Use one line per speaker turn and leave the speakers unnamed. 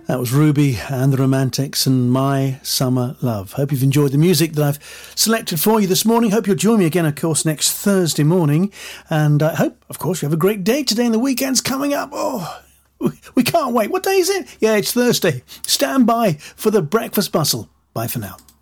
That was Ruby and the Romantics and My Summer Love. Hope you've enjoyed the music that I've selected for you this morning. Hope you'll join me again, of course, next Thursday morning. And I hope, of course, you have a great day today and the weekend's coming up. Oh, we can't wait. What day is it? Yeah, it's Thursday. Stand by for the breakfast bustle. Bye for now.